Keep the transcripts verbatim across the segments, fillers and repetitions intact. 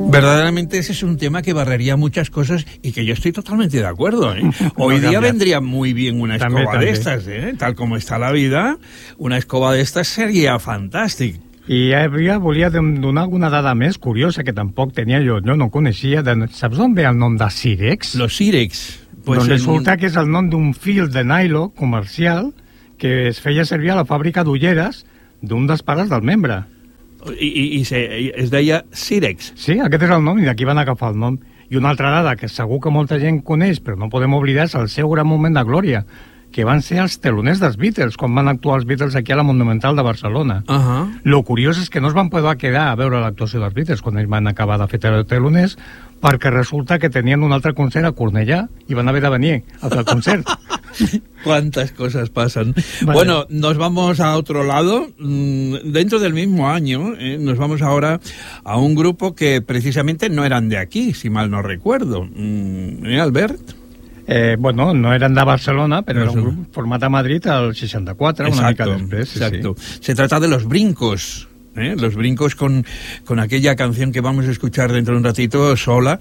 Verdaderamente ese es un tema que barrería muchas cosas y que yo estoy totalmente de acuerdo, ¿eh? Hoy no día cambiar. Vendría muy bien una escoba també, també. de estas, ¿eh? Tal como está la vida, una escoba de estas sería fantàstic. I ja volia donar alguna dada més curiosa que tampoc tenia jo, jo no coneixia. De, saps d'on ve el nom de Sirex? Los Sirex. Pues doncs resulta en... que és el nom d'un fil de nylon comercial que es feia servir a la fàbrica d'ulleres d'un dels pares del membre. I, i, i se, es deia Sirex. Sí, aquest és el nom i d'aquí van agafar el nom. I una altra dada que segur que molta gent coneix, però no podem oblidar, és el seu gran moment de glòria, que van ser els teloners dels Beatles, quan van actuar els Beatles aquí a la Monumental de Barcelona. Uh-huh. Lo curiós és que no es van poder quedar a veure l'actuació dels Beatles quan ells van acabar de fer teloners, perquè resulta que tenien un altre concert a Cornellà i van haver de venir a fer el concert. Cuántas cosas pasan. Vale. Bueno, nos vamos a otro lado. Dentro del mismo año, eh, nos vamos ahora a un grupo que precisamente no eran de aquí, si mal no recuerdo. ¿Eh, Albert? Eh, bueno, no eren de Barcelona, però no, era un grup format a Madrid al seixanta-quatre, exacto, una mica després. Sí, exacto. Sí. Se trata de Los Brincos. ¿eh? Los Brincos con, con aquella canción que vamos a escuchar dentro de un ratito, Sola,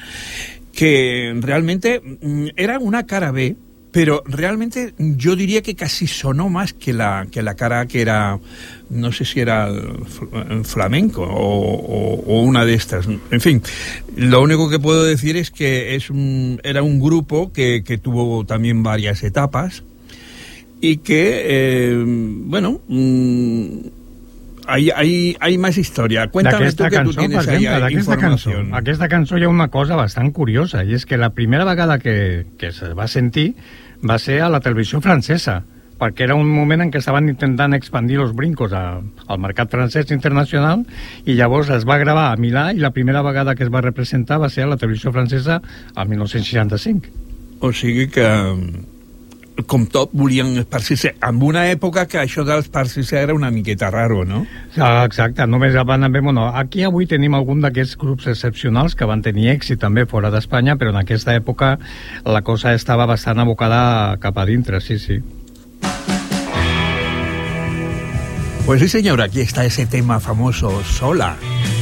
que realmente era una cara B, pero realmente yo diría que casi sonó más que la, que la cara A, que era, no sé si era el flamenco o, o, o una de estas. En fin, lo único que puedo decir es que es un, era un grupo que, que tuvo también varias etapas y que, eh, bueno... Mmm, Hay, hay, hay más història. Cuéntame tu que cançó, tu tienes exemple, ahí informació. Cançó, aquesta cançó hi ha una cosa bastant curiosa, i és que la primera vegada que, que se va sentir va ser a la televisió francesa, perquè era un moment en què estaven intentant expandir els Brincos a, al mercat francès internacional, i llavors es va gravar a Milà, i la primera vegada que es va representar va ser a la televisió francesa al dinou seixanta-cinc. O sigui que... com tot, volien esparcir-se en una època que això d'esparcir-se era una miqueta raro, no? Exacte, només van haver... Bueno, aquí avui tenim algun d'aquests grups excepcionals que van tenir èxit també fora d'Espanya, però en aquesta època la cosa estava bastant abocada cap a dintre, sí, sí. Pues sí, señor, aquí está ese tema famoso, Sola.